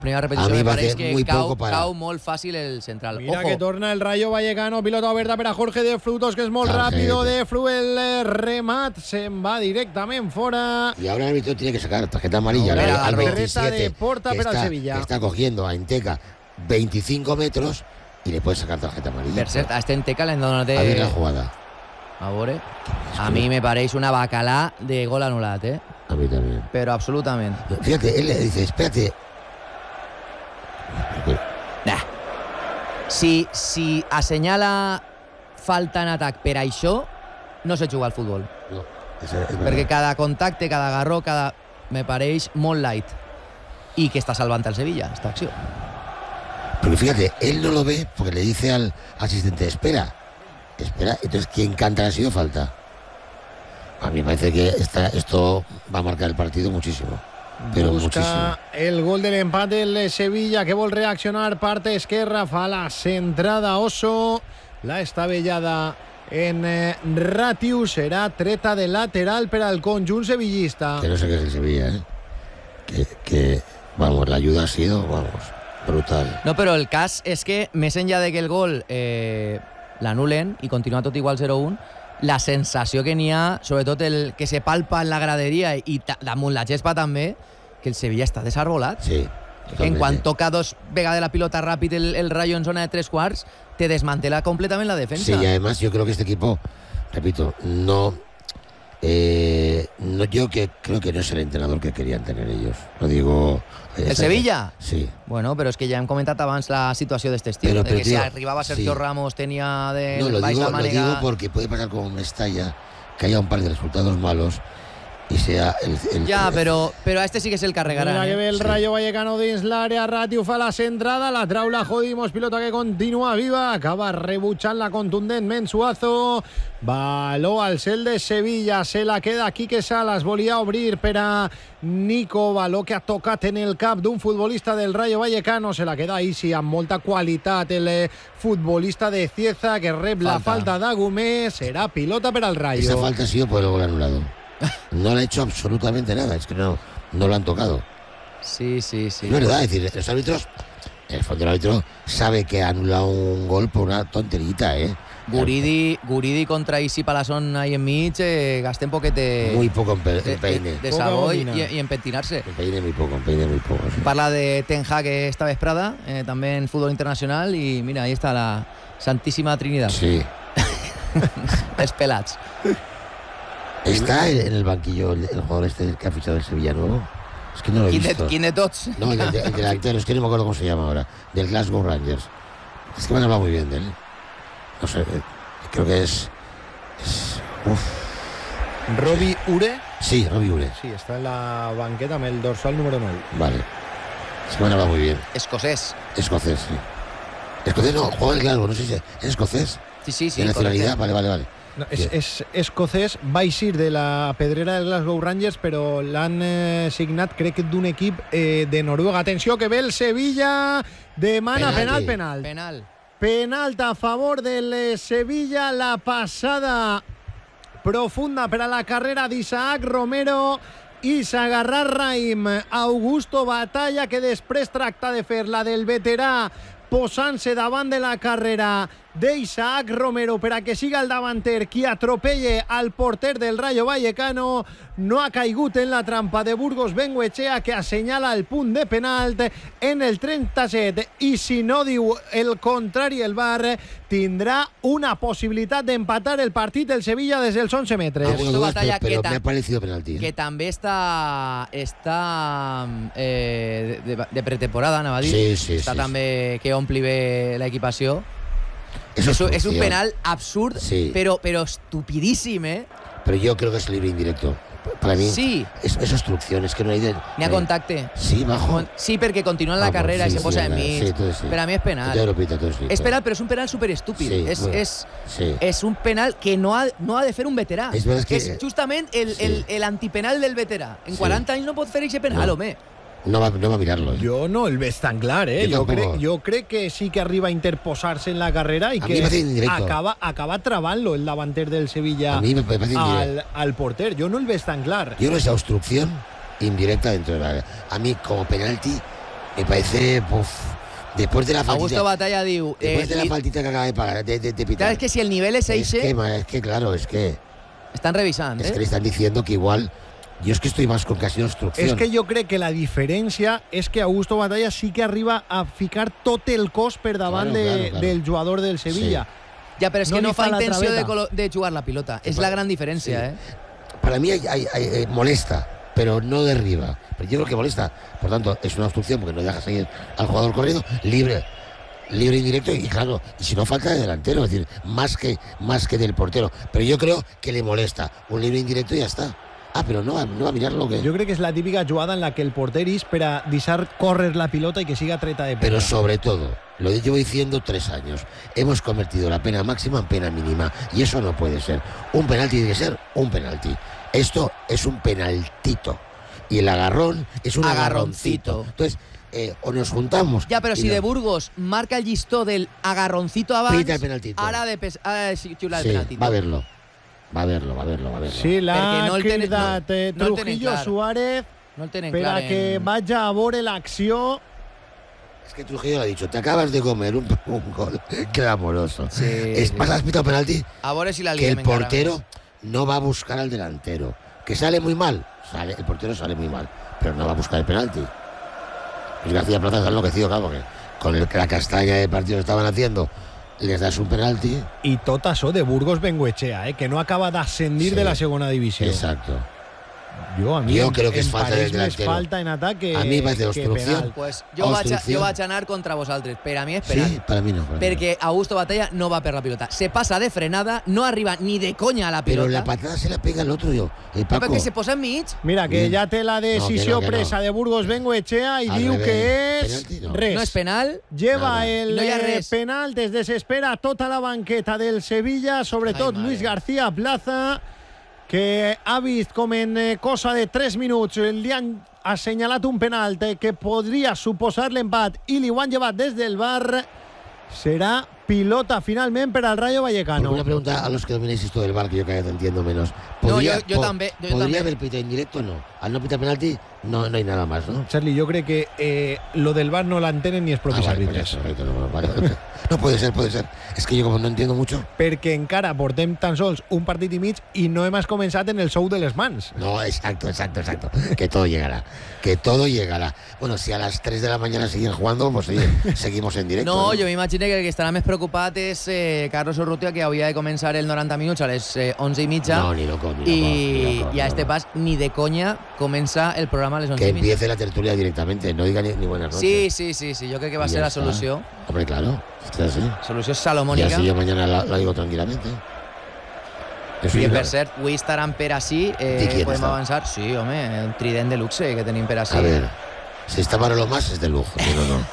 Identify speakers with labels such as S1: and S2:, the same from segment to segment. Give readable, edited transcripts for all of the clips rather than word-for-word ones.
S1: Primera repetició me pareix que cau molt fàcil el central.
S2: Mira
S1: Ojo.
S2: que torna el Rayo Vallecano, pilota oberta per a Jorge de Frutos, que és molt ràpido. De Fru, el remat se'n va directament fora.
S3: Y ahora el árbitro tiene que sacar tarjeta amarilla al 27,
S2: de Porta per al Sevilla.
S3: que está cogiendo a Enteca 25 metros y le puede sacar tarjeta amarilla.
S1: Per cert, a este Enteca l'hem donat
S3: A ver la jugada.
S1: A veure, a mi me pareix una bacalà de gol anul·lat, ¿eh?
S3: A mí también.
S1: Pero absolutament.
S3: Fíjate, él le dice, espérate.
S1: Nah. Si assenyala falta en atac per això, no sé jugar al futbol.
S3: No,
S1: perquè cada contacte, cada agarró, me pareix molt light. Y que está salvante al Sevilla, esta acción.
S3: Pero fíjate, él no lo ve porque le dice al asistente, espera. Entonces, ¿quién canta ha sido falta? A mí me parece que esto va a marcar el partido muchísimo. Pero
S2: busca
S3: muchísimo.
S2: El gol del empate el Sevilla, que vol reaccionar, parte esquerra, fa la centrada Oso, la estavellada en Ratius, serà treta de lateral per al conjunt sevillista.
S3: Que no sé qué es el Sevilla, que vamos, la ayuda ha sido, brutal.
S1: No, però el cas és que, més enllà de que el gol l'anulen i continua tot igual 0-1, la sensació que n'hi ha, sobretot el que se palpa en la graderia i damunt la gespa també, que el Sevilla està desarbolat.
S3: Sí.
S1: Que en quan toca dos vegades la pilota ràpid el Rayo en zona de 3/4, te desmantela completament la defensa.
S3: Sí, y además yo creo que este equipo, repito, yo creo que no es el entrenador que querían tener ellos. Lo digo...
S1: ¿El Sevilla?
S3: Sí.
S1: Bueno, però és que ja hem comentat abans la situació d'este estil,
S3: pero,
S1: de que
S3: tío,
S1: si arribava Sergio Ramos tenia de
S3: no,
S1: baix la mànega...
S3: Lo digo porque puede pasar como en Mestalla, que haya un par de resultados malos y sea
S1: pero a este sí que se el carregarà.
S2: Mira que ve el Rayo Vallecano dins l'àrea, Ratiu fa la centrada, la trau la Jodimos, pilota que continua viva, acaba rebutjant-la contundentment Suazo, baló al cel de Sevilla, se la queda Quique Salas, volia obrir per a Nico, baló que ha tocat en el cap d'un futbolista del Rayo Vallecano, se la queda Isi amb molta qualitat el futbolista de Cieza, que rep la falta d'Agumé, serà pilota per al Rayo.
S3: Esa falta ha sido por el gol anulado. No le ha hecho absolutamente nada, es que no lo han tocado.
S1: Sí.
S3: Es verdad, es decir, los árbitros, en el fondo el árbitro sabe que ha anulado un gol por una tonterita,
S1: Guridi contra Isi Palazón ahí enmig, gasta un poquet
S3: muy poco en peine.
S1: De sabor y en pentinarse.
S3: En peine muy poco. Sí.
S1: Parla de Ten Hag esta vesprada, també en fútbol internacional, y mira, ahí está la Santísima Trinidad.
S3: Sí.
S1: Despelats.
S3: ¿Está en el banquillo el jugador este que ha fichado el Sevilla nuevo? Es que no lo he visto.
S1: ¿Quién de tots?
S3: No, el delantero, es que no me acuerdo cómo se llama ahora. Del Glasgow Rangers. Es que me han hablado muy bien de él. No sé, creo que es
S2: Robbie Ure.
S3: Sí, Robbie Ure.
S2: Sí, está en la banqueta amb el dorsal número 9.
S3: Vale. Es que me han hablado muy bien.
S1: Escocés,
S3: sí. Escocés no, juega el Glasgow, no sé si es escocés.
S1: Sí.
S3: ¿De nacionalidad? Vale.
S2: No, és escocès, va eixir de la pedrera del Glasgow Rangers, però l'han signat, crec, d'un equip de Noruega. Atenció, que ve el Sevilla, demana penal. Penalt a favor del Sevilla, la passada profunda per a la carrera d'Isaac Romero i s'agarrà Raim. Augusto Batalla, que després tracta de fer la del veterà posant-se davant de la carrera d'Isaac Romero per a que siga el davanter qui atropelle al porter del Rayo Vallecano. No ha caigut en la trampa de Burgos Bengoechea, que assenyala el punt de penalt en el 37, i si no diu el contrari el VAR, tindrà una possibilitat d'empatar el partit del Sevilla des dels 11 metres.
S1: Augusto Batalla,
S3: pero me ha parecido penalti.
S1: Que també està de pretemporada, anava a dir.
S3: Sí.
S1: Està també que ompli bé l'equipació.
S3: Es
S1: un penal absurd, pero estupidísimo,
S3: Pero yo creo que es libre indirecto. Para mí es obstrucción, es que no hay...
S1: Ni a contacte.
S3: Sí, bajo.
S1: Sí, perquè continua en la carrera i se posa enmig. Per a mi és penal. És penal, però és un penal superestúpid. És un penal que no ha de fer un veterà. És justament l'antipenal del veterà. En 40 anys no pot fer aquest penal, home.
S3: No va a mirarlo.
S2: Yo no el ves tan claro, Yo creo que sí que arriba a interposarse en la carrera y que acaba trabando el davanter del Sevilla
S3: a mí me parece
S2: al porter. Yo no el ves tan claro.
S3: Yo creo que esa obstrucción indirecta dentro del área. A mí, como penalti, Me parece... después de la faltita...
S1: Augusto Batalla diu...
S3: Después de la faltita que acaba de pagar, de pitar...
S1: Claro, es que si el nivel es eixe...
S3: Es que claro, es que...
S1: Están revisando,
S3: Es que le están diciendo que igual... Yo es que estoy más con casi instrucción.
S2: És que jo crec que la diferència és que Augusto Batalla sí que arriba a ficar tot el cos per davant del jugador del Sevilla.
S1: Sí. Ja, però és que no fa intenció de jugar la pilota. Sí, és la gran diferència,
S3: sí. Para mí molesta, pero no derriba. Pero yo creo que molesta. Por tanto, es una obstrucción porque no deja seguir al jugador corriendo. Libre indirecto y claro, y si no falta de delantero, es decir, más que del portero. Pero yo creo que le molesta. Un libre indirecto y ya está. Pero no va a mirar lo que...
S2: Jo crec que és la típica jugada en la que el porter és per a deixar córrer la pilota y que siga treta de pena.
S3: Pero sobre todo, lo llevo diciendo 3 años, hemos convertido la pena máxima en pena mínima y eso no puede ser. Un penalti tiene que ser un penalti. Esto es un penaltito y el agarrón es un agarroncito. Entonces, o nos juntamos...
S1: Ja, però si de Burgos marca el llistó del agarroncito abans,
S3: pita el penaltito.
S1: Ara ha de xiular el penaltito.
S3: Va a verlo. Va a verlo.
S2: Sí, l'ha cridat Trujillo Suárez per a que vaya a veure l'acció.
S3: Es que Trujillo le ha dicho, te acabas de comer un gol clamoroso. Sí, ¿has pitado penalti?
S1: A veure si la
S3: que el portero no va a buscar al delantero. Que sale muy mal, el portero sale muy mal, pero no va a buscar el penalti. Luis García Plaza está enloquecido, claro, porque con la castaña de partido que estaban haciendo, les das un penalti.
S2: I tot això de Burgos Bengoechea, que no acaba d'ascendir de la segona divisió.
S3: Exacto.
S2: Yo
S3: creo que es falta del delantero.
S2: Falta en ataque.
S3: A mí me parece obstrucción.
S1: Pues jo vaig anar contra vosaltres. Per a mi és penal.
S3: Sí, para mí no.
S1: Perquè Augusto Batalla no va per la pilota. Se pasa de frenada, no arriba ni de coña a la pilota.
S3: Pero la patada se la pega el otro, el Paco.
S1: Perquè se posa enmig.
S2: Mira, que ja té la decisió presa de Burgos Bengoechea i diu que és res.
S1: No és penal.
S2: Lleva el penal, es desespera tota la banqueta del Sevilla, sobretot Luis García Plaza, que ha vist com en cosa de 3 minuts li han assenyalat un penal que podria suposar l'empat i li ho han llevat des del VAR. Serà pilota finalment per al Rayo Vallecano.
S3: Una pregunta a los que dominéis esto del VAR, que yo cada vez entiendo menos.
S1: Yo también.
S3: ¿Podría haber pitado en directo o no? Al no pitar penalti no hay nada más, ¿no?
S2: Charlie, yo creo que lo del VAR no l'entenen ni els propis àrbitres.
S3: No, puede ser. És que jo com no entiendo mucho.
S2: Perquè encara portem tan sols un partit i mig i no hem començat en el show de les mans.
S3: No, exacto. Que todo llegará. Bueno, si a las 3 de la mañana siguen jugando, pues oye, seguimos en directo.
S1: No, jo m'imagino que el que estarà més preocupat és Carlos Urrutia, que havia de començar el 90 minuts a les 11:30.
S3: No, ni loco.
S1: Y a este pas, ni de coña, comienza el programa a las 11:30.
S3: Que empiece la tertulia directamente, no diga ni buenas noches.
S1: Sí, yo creo que va a ser la solución.
S3: Hombre, claro, está así.
S1: Solución salomónica.
S3: Y así yo mañana la digo tranquilamente.
S1: I per cert, avui estaran per així, podem avançar. Sí, home, un trident de luxe que tenim per així.
S3: A ver, si está Manolo más es de lujo, pero no.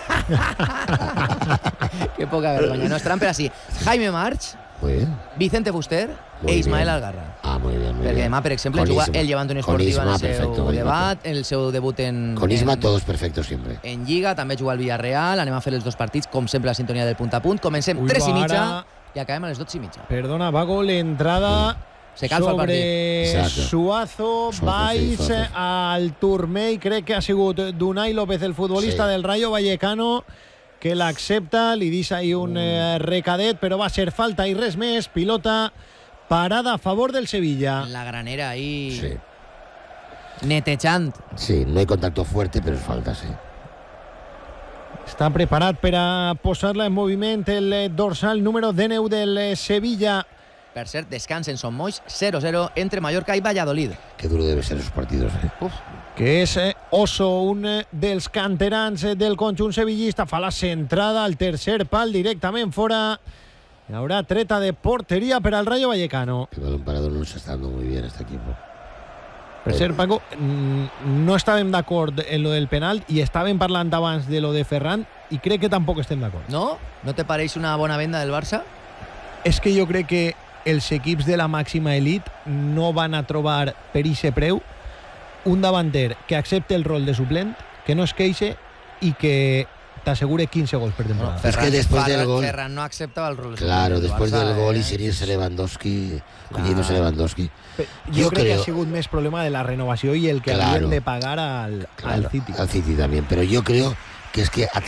S1: Qué poca vergüenza. No, estaran per així Jaime March, Vicente Fuster e Ismael Algarra.
S3: Muy bien.
S1: Perquè demà, per exemple, juga el Llevant Unió Esportiva en el seu debut en...
S3: Con Isma todos perfectos siempre.
S1: En Lliga, també juga el Villarreal, anem a fer els 2 partits, com sempre, la sintonia del punt a punt. Comencem 3:30 i acabem a les 12:30.
S2: Perdona, Vago, l'entrada sobre Suazo, Valls al turmell, crec que ha sigut d'Unai López, el futbolista del Rayo Vallecano, que l'accepta, li deixa ahí un recadet, però va ser falta i res més, pilota parada a favor del Sevilla.
S1: La granera ahí netejant.
S3: Sí, no hay contacto fuerte, pero es falta, sí.
S2: Està preparat per a posar-la en moviment el dorsal número 19 del Sevilla.
S1: Per cert, descansen Son Moix, 0-0 entre Mallorca i Valladolid.
S3: Qué duro debe ser esos partidos,
S2: Que és Oso, un dels canterans del conjunt sevillista, fa la centrada al tercer pal directament fora. Y ahora treta de portería para el Rayo Vallecano.
S3: El balón parado no se está dando muy bien este equipo.
S2: Per cert, Paco, no estàvem d'acord en lo del penal i estàvem parlant abans de lo de Ferran i crec que tampoc estem d'acord.
S1: No? No te pareix una bona venda del Barça?
S2: És que jo crec que els equips de la màxima elit no van a trobar per ixe preu un davanter que accepte el rol de suplent, que no es queixe i que t'assegure 15 gols per temporada.
S3: No, Ferran, es que después del gol...
S1: Ferran no acceptava el rol.
S3: Claro, después del gol y sin irse Lewandowski, yéndose Lewandowski.
S2: Jo crec que ha sigut més problema de la renovació i el que havien de pagar al City.
S3: Al City también, pero yo creo que es que ha